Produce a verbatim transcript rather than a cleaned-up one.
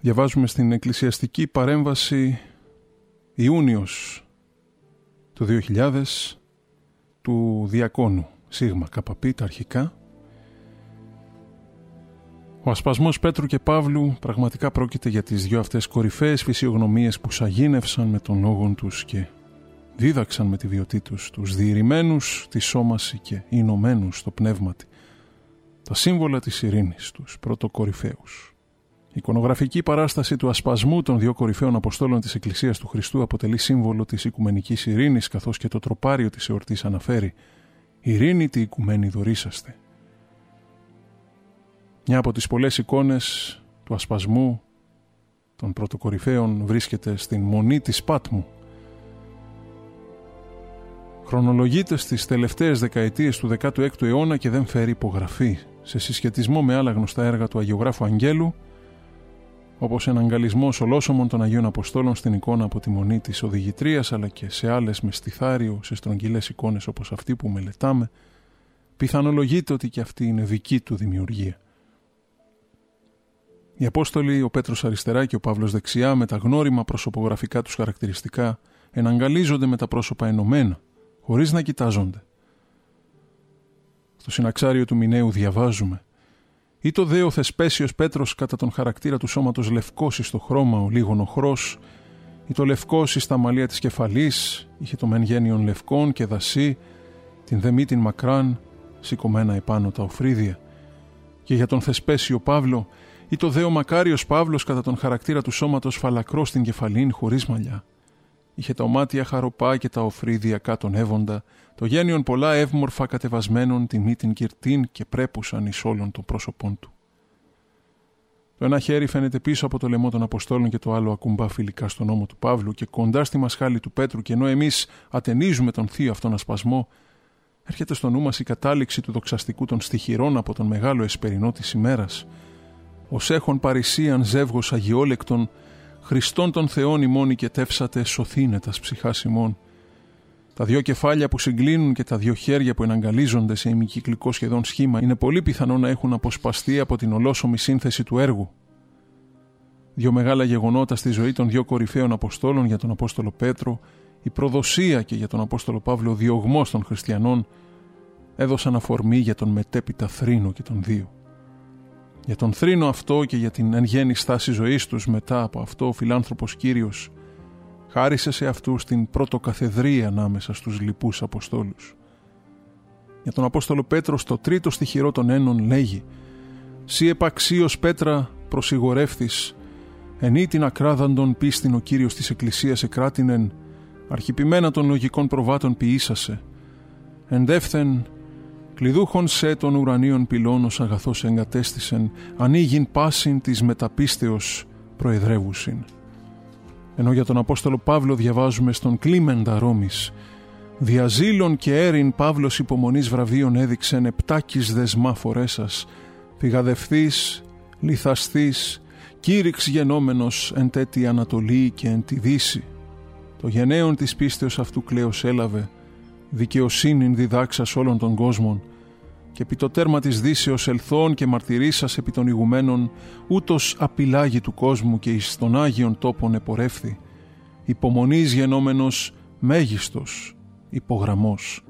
Διαβάζουμε στην εκκλησιαστική παρέμβαση Ιούνιος του δύο χιλιάδες του Διακόνου Σίγμα Καπαπή, τα αρχικά. Ο ασπασμός Πέτρου και Παύλου πραγματικά πρόκειται για τις δυο αυτές κορυφαίες φυσιογνωμίες που σαγίνευσαν με τον λόγον τους και δίδαξαν με τη βιωτή τους τους διηρημένους τη σώμαση και ηνωμένους στο πνεύματι, τα σύμβολα της ειρήνης, τους πρωτοκορυφαίους. Η εικονογραφική παράσταση του ασπασμού των δύο κορυφαίων Αποστόλων της Εκκλησίας του Χριστού αποτελεί σύμβολο της οικουμενικής ειρήνης, καθώς και το τροπάριο της εορτής αναφέρει «Ειρήνη τη οικουμένη δωρήσαστε». Μια από τις πολλές εικόνες του ασπασμού των πρωτοκορυφαίων βρίσκεται στην Μονή της Πάτμου. Χρονολογείται στις τελευταίες δεκαετίες του δέκατου έκτου αιώνα και δεν φέρει υπογραφή, σε συσχετισμό με άλλα γνωστά έργα του Αγιογράφου Αγγέλου, όπως εναγκαλισμός ολόσωμων των Αγίων Αποστόλων στην εικόνα από τη Μονή της Οδηγητρίας, αλλά και σε άλλες με στιθάριο, σε στρογγυλές εικόνες όπως αυτή που μελετάμε, πιθανολογείται ότι και αυτή είναι δική του δημιουργία. Οι Απόστολοι, ο Πέτρος αριστερά και ο Παύλος δεξιά, με τα γνώριμα προσωπογραφικά τους χαρακτηριστικά, εναγκαλίζονται με τα πρόσωπα ενωμένα, χωρίς να κοιτάζονται. Στο συναξάριο του Μιναίου διαβάζουμε «Ή το δε ο Θεσπέσιος Πέτρος κατά τον χαρακτήρα του σώματος λευκός εις το χρώμα ο λίγον οχρός, ή το λευκός εις τα μαλλία της κεφαλής, είχε το μεν γένιον λευκόν και δασί, την δε μύτην μακράν, σηκωμένα επάνω τα οφρίδια. Και για τον Θεσπέσιο Παύλο, ή το δε ο μακάριος Παύλος κατά τον χαρακτήρα του σώματος φαλακρός στην κεφαλήν χωρίς μαλλιά. Είχε τα ομάτια χαροπά και τα οφρίδια κάτων εύοντα, το γένιον πολλά εύμορφα κατεβασμένων τη μύτην κυρτήν και πρέπουσαν εις όλων των πρόσωπών του. Το ένα χέρι φαίνεται πίσω από το λαιμό των Αποστόλων και το άλλο ακουμπά φιλικά στον ώμο του Παύλου και κοντά στη μασχάλη του Πέτρου, και ενώ εμείς ατενίζουμε τον θείο αυτόν ασπασμό, έρχεται στο νου μας η κατάληξη του δοξαστικού των στιχηρών από τον μεγάλο εσπερινό της ημέρας. Ως έχων παρησίαν ζεύγος αγιόλεκτον, Χριστόν των Θεών ημών οικετεύσατε, σωθήνε τας ψυχάς ημών. Τα δυο κεφάλια που συγκλίνουν και τα δυο χέρια που εναγκαλίζονται σε ημικυκλικό σχεδόν σχήμα είναι πολύ πιθανό να έχουν αποσπαστεί από την ολόσωμη σύνθεση του έργου. Δύο μεγάλα γεγονότα στη ζωή των δύο κορυφαίων Αποστόλων, για τον Απόστολο Πέτρο, η προδοσία, και για τον Απόστολο Παύλο ο διωγμός των χριστιανών, έδωσαν αφορμή για τον μετέπειτα θρήνο και των δύο. Για τον θρήνο αυτό και για την εν γέννη στάση ζωής τους μετά από αυτό, ο φιλάνθρωπος Κύριος χάρισε σε αυτούς την πρωτοκαθεδρία ανάμεσα στους λοιπούς Αποστόλους. Για τον Απόστολο Πέτρο, στο τρίτο στιχηρό των ένων λέγει «Σύ επαξίως Πέτρα προσιγορεύθης, ενή την ακράδαντον πίστην ο Κύριος της Εκκλησίας εκράτηνεν, αρχιπημένα των λογικών προβάτων ποιήσασε, εντεύθεν κλειδούχον σε των ουρανίων πυλώνος αγαθός εγκατέστησεν, ανοίγειν πάσιν της μεταπίστεως προεδρεύουσιν». Ενώ για τον Απόστολο Παύλο διαβάζουμε στον Κλίμεντα Ρώμης «Διαζήλων και έρην Παύλος υπομονής βραβείων έδειξεν, επτάκης δεσμά φορέσας, φυγαδευθής, λιθαστής, κήρυξ γενόμενος εν τέτοι Ανατολή και εν τη Δύση. Το γενναίον της πίστεως αυτού κλαίος έλαβε, δικαιοσύνην διδάξας όλων των κόσμων, και επί το τέρμα της Δύσεως ελθών και μαρτυρήσας επί των ηγουμένων, ούτως απειλάγει του κόσμου και εις των Άγιων τόπων επορεύθη, υπομονής γενόμενος μέγιστος υπογραμμός.